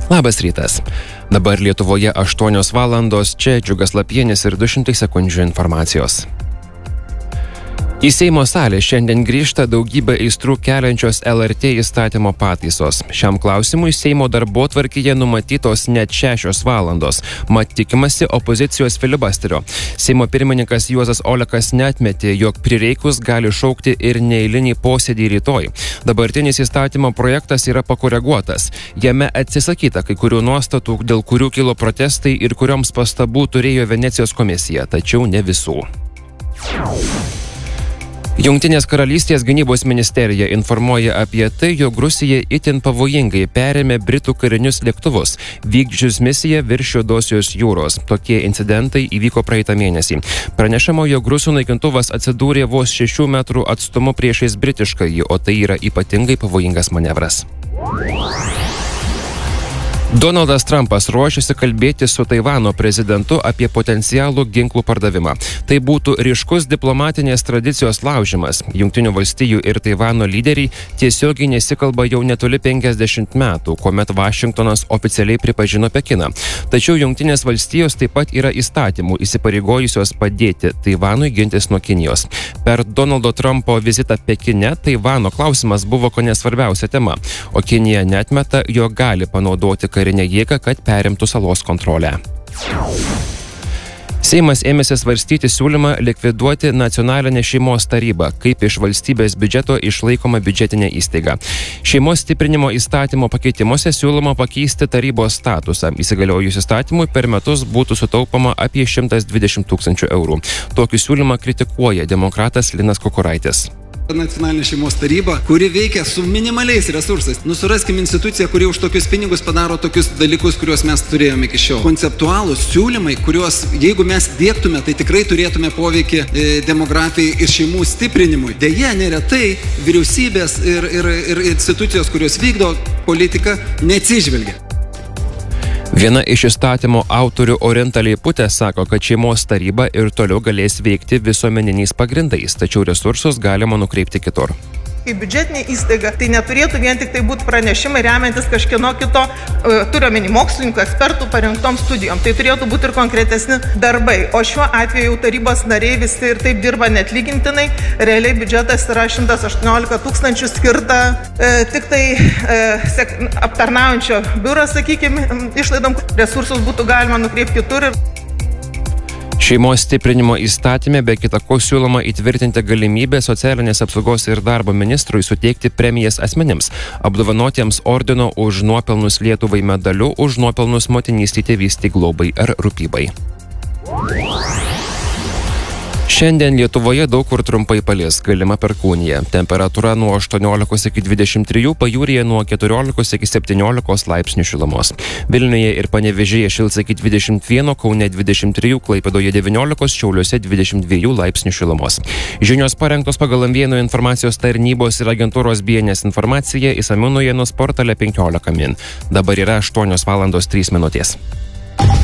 Labas rytas. Dabar Lietuvoje 8 valandos, čia Džiugas Lapienis ir 200 sekundžių informacijos. Į Seimo salę šiandien grįžta daugybė aistrų keliančios LRT įstatymo pataisos. Šiam klausimui Seimo darbotvarkėje numatytos net 6 valandos. Mat tikimasi opozicijos filibasterio. Seimo pirmininkas Juozas Olekas neatmetė, jog prireikus gali šaukti ir neeilinį posėdį rytoj. Dabartinis įstatymo projektas yra pakoreguotas. Jame atsisakyta kai kurių nuostatų, dėl kurių kilo protestai ir kurioms pastabų turėjo Venecijos komisija, tačiau ne visų. Jungtinės karalystės gynybos ministerija informuoja apie tai, jog Rusija itin pavojingai perėmė Britų karinius lėktuvus, vykdžius misiją virš Juodosios jūros. Tokie incidentai įvyko praeitą mėnesį. Pranešama, jog rusų naikintuvas atsidūrė vos 6 metrų atstumu priešais britiškąjį, o tai yra ypatingai pavojingas manevras. Donaldas Trumpas ruošiasi kalbėti su Taivano prezidentu apie potencialų ginklų pardavimą. Tai būtų ryškus diplomatinės tradicijos laužimas. Jungtinių valstijų ir Taivano lyderiai tiesiogiai nesikalba jau netoli 50 metų, kuomet Vašingtonas oficialiai pripažino Pekiną. Tačiau Jungtinės valstijos taip pat yra įstatymų įsipareigojusios padėti Taivanui gintis nuo Kinijos. Per Donaldo Trumpo vizitą Pekine Taivano klausimas buvo kone svarbiausia tema, o Kinija neatmeta, jog gali panaudoti karinę jėgą, kad perimtų salos kontrolę. Seimas ėmėsi svarstyti siūlymą likviduoti nacionalinę šeimos tarybą, kaip iš valstybės biudžeto išlaikoma biudžetinė įstaiga. Šeimos stiprinimo įstatymo pakeitimuose siūloma pakeisti tarybos statusą. Įsigaliojus įstatymui per metus būtų sutaupoma apie 120 000 eurų. Tokį siūlymą kritikuoja demokratas Linas Kukuraitis. Nacionalinė šeimos taryba, kuri veikia su minimaliais resursais. Suraskim instituciją, kuri už tokius pinigus padaro tokius dalykus, kuriuos mes turėjome iki šiol. Konceptualūs siūlymai, kuriuos, jeigu mes dėktume, tai tikrai turėtume poveikį demografijai ir šeimų stiprinimui. Deja, neretai vyriausybės ir institucijos, kurios vykdo politiką, neatsižvelgia. Viena iš įstatymo autorių Orinta Leiputė sako, kad šeimos taryba ir toliau galės veikti visuomeniniais pagrindais, tačiau resursus galima nukreipti kitur. Kaip biudžetinė įstaiga, tai neturėtų vien tik tai būti pranešimai remiantis kažkieno kito, turiuomenį mokslininkų, ekspertų parengtom studijom. Tai turėtų būti ir konkretesni darbai. O šiuo atveju jau tarybos nariai visi ir taip dirba neatlygintinai. Realiai biudžetas yra 118 000 skirta tik tai aptarnaujančio biuro, sakykime, išlaidom. Resursus būtų galima nukreipti kitur. Šeimos stiprinimo įstatyme be kita ko siūloma įtvirtinti galimybę socialinės apsaugos ir darbo ministrui suteikti premijas asmenims, apdovanotiems ordino už nuopelnus Lietuvai medaliu, už nuopelnus motinystei, tėvystei, globai ar rūpybai. Šiandien Lietuvoje daug kur trumpai palis, galima perkūnija. Temperatūra nuo 18 iki 23, pajūryje nuo 14 iki 17 laipsnių šilumos. Vilniuje ir Panevėžyje šils iki 21, Kaune 23, Klaipėdoje 19, Šiauliuose 22 laipsnių šilumos. Žinios parengtos pagal Vieno informacijos tarnybos ir agentūros BNS informacija, išsamių naujienų portale 15 min. Dabar yra 8 valandos 3 minutės.